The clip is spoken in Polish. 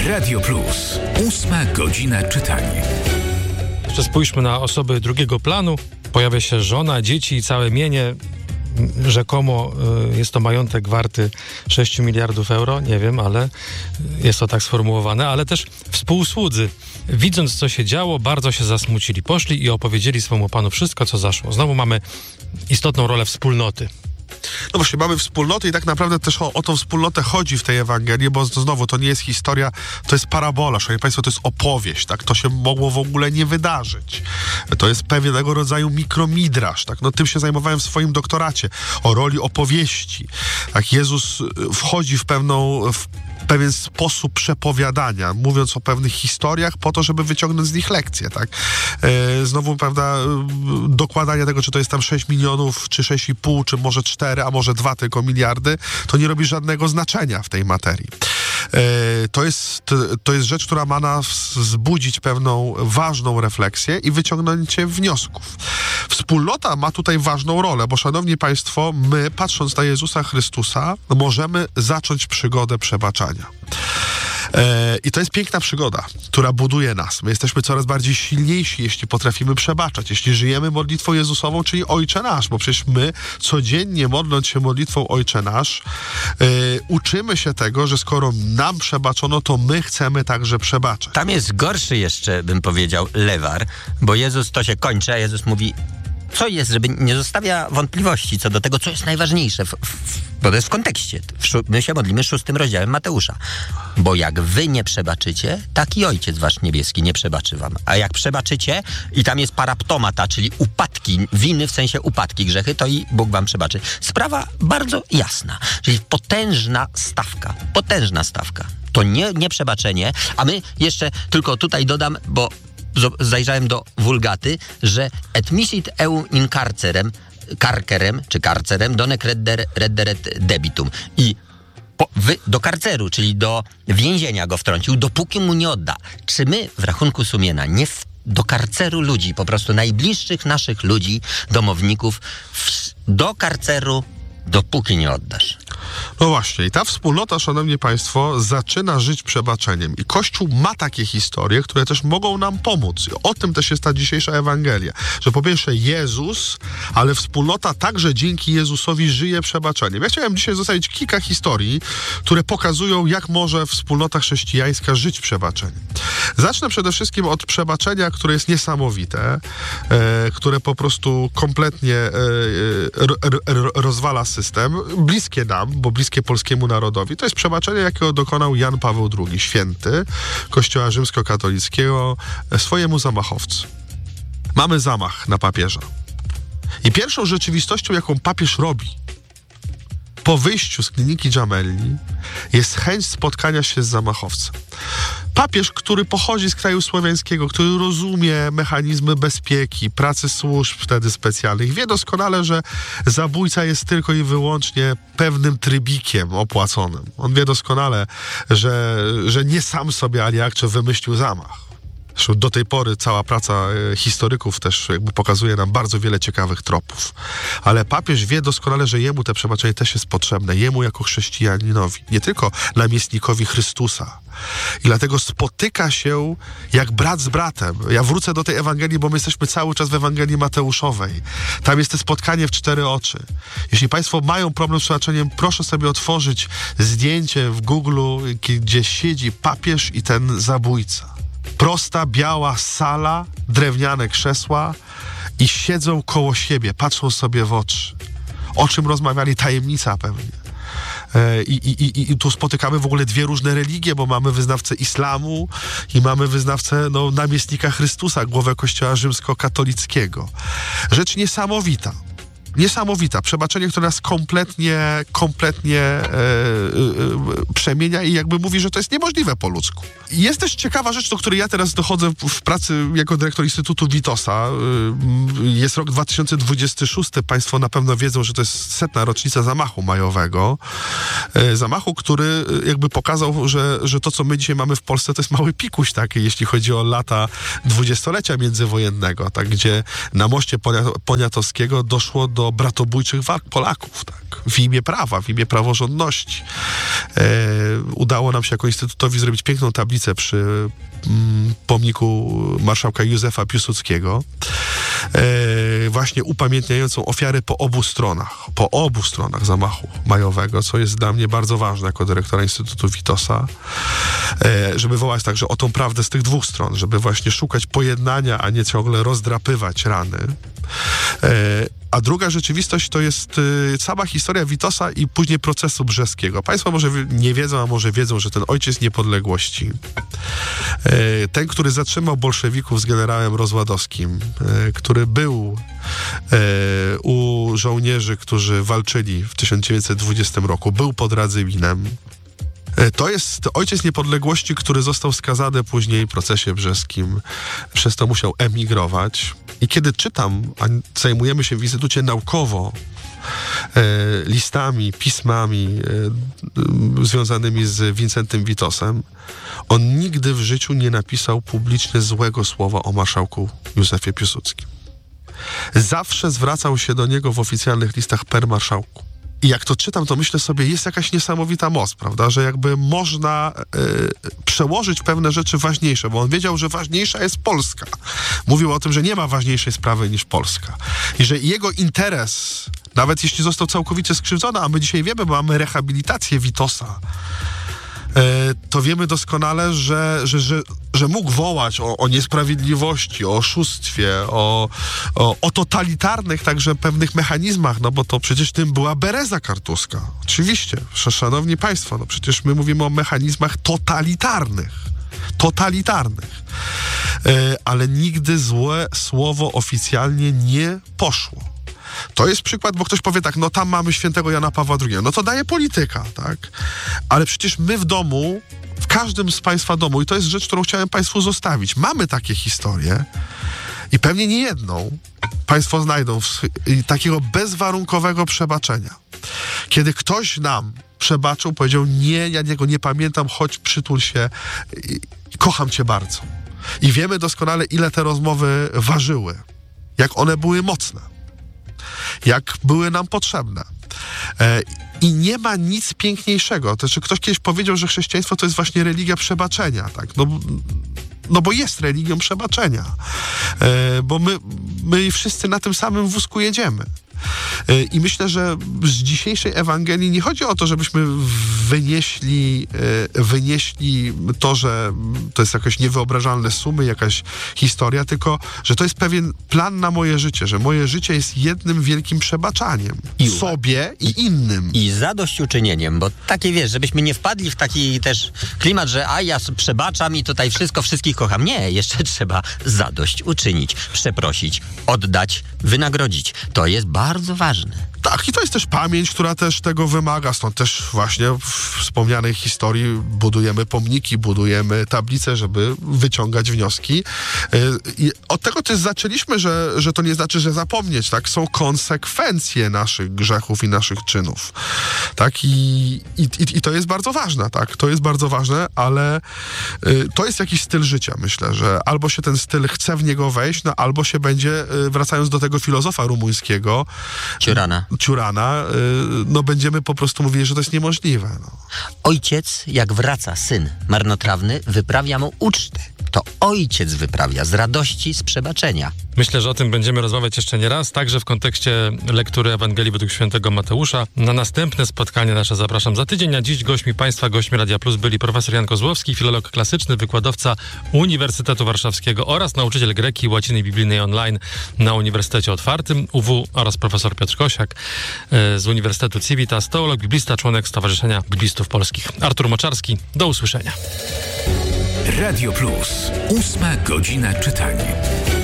Radio Plus. 8 godzina czytania. Jeszcze spójrzmy na osoby drugiego planu. Pojawia się żona, dzieci i całe mienie. Rzekomo jest to majątek warty 6 miliardów euro. Nie wiem, ale jest to tak sformułowane. Ale też współsłudzy, widząc co się działo, bardzo się zasmucili. Poszli i opowiedzieli swemu panu wszystko, co zaszło. Znowu mamy istotną rolę wspólnoty. No właśnie, mamy wspólnotę i tak naprawdę też o tą wspólnotę chodzi w tej Ewangelii, bo znowu to nie jest historia, to jest parabola, szanowni państwo, to jest opowieść, tak? To się mogło w ogóle nie wydarzyć. To jest pewnego rodzaju mikromidrasz, tak? No tym się zajmowałem w swoim doktoracie, o roli opowieści. Tak, Jezus wchodzi w pewien sposób przepowiadania, mówiąc o pewnych historiach po to, żeby wyciągnąć z nich lekcje, tak? Znowu, prawda, dokładanie tego, czy to jest tam 6 milionów, czy 6,5, czy może 4, a może 2 tylko miliardy, to nie robi żadnego znaczenia w tej materii. To jest rzecz, która ma nas wzbudzić pewną ważną refleksję i wyciągnięcie wniosków. Wspólnota ma tutaj ważną rolę, bo szanowni państwo, my, patrząc na Jezusa Chrystusa, możemy zacząć przygodę przebaczania. I to jest piękna przygoda, która buduje nas. My jesteśmy coraz bardziej silniejsi, jeśli potrafimy przebaczać, jeśli żyjemy modlitwą Jezusową, czyli Ojcze Nasz, bo przecież my codziennie modląc się modlitwą Ojcze Nasz, uczymy się tego, że skoro nam przebaczono, to my chcemy także przebaczać. Tam jest gorszy jeszcze, bym powiedział, lewar, bo Jezus to się kończy, a Jezus mówi, co jest, żeby nie zostawia wątpliwości co do tego, co jest najważniejsze, bo to jest w kontekście. My się modlimy 6 rozdziałem Mateusza. Bo jak wy nie przebaczycie, tak i Ojciec wasz niebieski nie przebaczy wam. A jak przebaczycie, i tam jest paraptomata, czyli upadki, winy w sensie upadki, grzechy, to i Bóg wam przebaczy. Sprawa bardzo jasna. Czyli potężna stawka. To nie przebaczenie, a my jeszcze tylko tutaj dodam, bo zajrzałem do Wulgaty, że et misit eu in carcerem donec redderet debitum. I do karceru, czyli do więzienia go wtrącił, dopóki mu nie odda. Czy my w rachunku sumienia do karceru ludzi, po prostu najbliższych naszych ludzi, domowników, do karceru, dopóki nie oddasz? No właśnie, i ta wspólnota, szanowni państwo, zaczyna żyć przebaczeniem. I Kościół ma takie historie, które też mogą nam pomóc. I o tym też jest ta dzisiejsza Ewangelia. Że po pierwsze Jezus, ale wspólnota także dzięki Jezusowi żyje przebaczeniem. Ja chciałem dzisiaj zostawić kilka historii, które pokazują, jak może wspólnota chrześcijańska żyć przebaczeniem. Zacznę przede wszystkim od przebaczenia, które jest niesamowite, które po prostu kompletnie rozwala system. Bliskie nam, bo bliskie polskiemu narodowi. To jest przebaczenie, jakiego dokonał Jan Paweł II, święty Kościoła rzymskokatolickiego, swojemu zamachowcy. Mamy zamach na papieża. I pierwszą rzeczywistością, jaką papież robi po wyjściu z kliniki Gemelli, jest chęć spotkania się z zamachowcem. Papież, który pochodzi z kraju słowiańskiego, który rozumie mechanizmy bezpieki, pracy służb wtedy specjalnych, wie doskonale, że zabójca jest tylko i wyłącznie pewnym trybikiem opłaconym. On wie doskonale, że nie sam sobie ani akcze wymyślił zamach. Zresztą do tej pory cała praca historyków też jakby pokazuje nam bardzo wiele ciekawych tropów. Ale papież wie doskonale, że jemu te przebaczenie też jest potrzebne. Jemu jako chrześcijaninowi, nie tylko namiestnikowi Chrystusa. I dlatego spotyka się jak brat z bratem. Ja wrócę do tej Ewangelii, bo my jesteśmy cały czas w Ewangelii Mateuszowej. Tam jest to spotkanie w 4 oczy. Jeśli państwo mają problem z przebaczeniem, proszę sobie otworzyć zdjęcie w Google, gdzie siedzi papież i ten zabójca. Prosta, biała sala, drewniane krzesła i siedzą koło siebie, patrzą sobie w oczy. O czym rozmawiali? Tajemnica pewnie. I tu spotykamy w ogóle 2 różne religie, bo mamy wyznawcę islamu i mamy wyznawcę namiestnika Chrystusa, głowę Kościoła rzymskokatolickiego. Rzecz niesamowita. Niesamowita. Przebaczenie, które nas kompletnie przemienia i jakby mówi, że to jest niemożliwe po ludzku. Jest też ciekawa rzecz, do której ja teraz dochodzę w pracy jako dyrektor Instytutu Witosa. Jest rok 2026. Państwo na pewno wiedzą, że to jest 100. rocznica zamachu majowego. Zamachu, który jakby pokazał, że to, co my dzisiaj mamy w Polsce, to jest mały pikuś, tak, jeśli chodzi o lata 20-lecia międzywojennego, tak, gdzie na moście Poniatowskiego doszło do do bratobójczych walk Polaków, tak? W imię prawa, w imię praworządności. Udało nam się jako Instytutowi zrobić piękną tablicę przy pomniku marszałka Józefa Piłsudskiego, właśnie upamiętniającą ofiary po obu stronach zamachu majowego, co jest dla mnie bardzo ważne jako dyrektora Instytutu Witosa, żeby wołać także o tą prawdę z tych dwóch stron, żeby właśnie szukać pojednania, a nie ciągle rozdrapywać rany. A druga rzeczywistość to jest cała historia Witosa i później procesu brzeskiego. Państwo może nie wiedzą, a może wiedzą, że ten ojciec niepodległości, ten, który zatrzymał bolszewików z generałem Rozładowskim, który był u żołnierzy, którzy walczyli w 1920 roku, był pod Radzymin. To jest ojciec niepodległości, który został skazany później w procesie brzeskim, przez to musiał emigrować. I kiedy czytam, a zajmujemy się w Instytucie naukowo listami, pismami związanymi z Wincentym Witosem, on nigdy w życiu nie napisał publicznie złego słowa o marszałku Józefie Piłsudskim. Zawsze zwracał się do niego w oficjalnych listach per marszałku. I jak to czytam, to myślę sobie, jest jakaś niesamowita moc, prawda, że jakby można przełożyć pewne rzeczy ważniejsze, bo on wiedział, że ważniejsza jest Polska. Mówił o tym, że nie ma ważniejszej sprawy niż Polska. I że jego interes, nawet jeśli został całkowicie skrzywdzony, a my dzisiaj wiemy, bo mamy rehabilitację Witosa, to wiemy doskonale, że mógł wołać o niesprawiedliwości, o oszustwie, o totalitarnych także pewnych mechanizmach, no bo to przecież tym była Bereza Kartuska. Oczywiście, szanowni państwo, no przecież my mówimy o mechanizmach totalitarnych. Ale nigdy złe słowo oficjalnie nie poszło. To jest przykład, bo ktoś powie tak, no tam mamy świętego Jana Pawła II. No to daje polityka, tak? Ale przecież my w domu, w każdym z państwa domu, i to jest rzecz, którą chciałem państwu zostawić, mamy takie historie i pewnie nie jedną państwo znajdą takiego bezwarunkowego przebaczenia. Kiedy ktoś nam przebaczył, powiedział, nie, ja niego nie pamiętam, chodź, przytul się, kocham cię bardzo. I wiemy doskonale, ile te rozmowy ważyły, jak one były mocne, jak były nam potrzebne. I nie ma nic piękniejszego. To znaczy, ktoś kiedyś powiedział, że chrześcijaństwo to jest właśnie religia przebaczenia, tak? No bo jest religią przebaczenia. Bo my wszyscy na tym samym wózku jedziemy. I myślę, że z dzisiejszej Ewangelii nie chodzi o to, żebyśmy wynieśli to, że to jest jakoś niewyobrażalne sumy, jakaś historia, tylko, że to jest pewien plan na moje życie, że moje życie jest jednym wielkim przebaczaniem. I sobie i innym. I zadośćuczynieniem, bo takie, wiesz, żebyśmy nie wpadli w taki też klimat, że ja przebaczam i tutaj wszystkich kocham. Nie, jeszcze trzeba zadośćuczynić, przeprosić, oddać, wynagrodzić. To jest bardzo ważne. Tak, i to jest też pamięć, która też tego wymaga. Stąd też właśnie w wspomnianej historii budujemy pomniki, budujemy tablice, żeby wyciągać wnioski. I od tego też zaczęliśmy, że to nie znaczy, że zapomnieć, tak? Są konsekwencje naszych grzechów i naszych czynów. Tak? I to jest bardzo ważne, tak? To jest bardzo ważne, ale to jest jakiś styl życia, myślę, że albo się ten styl chce w niego wejść, no albo się będzie, wracając do tego filozofa rumuńskiego, Ciurana, no będziemy po prostu mówili, że to jest niemożliwe. No. Ojciec, jak wraca syn marnotrawny, wyprawia mu ucztę. To ojciec wyprawia z radości, z przebaczenia. Myślę, że o tym będziemy rozmawiać jeszcze nie raz, także w kontekście lektury Ewangelii według świętego Mateusza. Na następne spotkanie nasze zapraszam za tydzień, a dziś gośćmi Radia Plus byli profesor Jan Kozłowski, filolog klasyczny, wykładowca Uniwersytetu Warszawskiego oraz nauczyciel greki i łaciny biblijnej online na Uniwersytecie Otwartym UW oraz profesor Piotr Kosiak z Uniwersytetu Civitas, teolog, biblista, członek Stowarzyszenia Biblistów Polskich. Artur Moczarski, do usłyszenia. Radio Plus. 8 godzina czytania.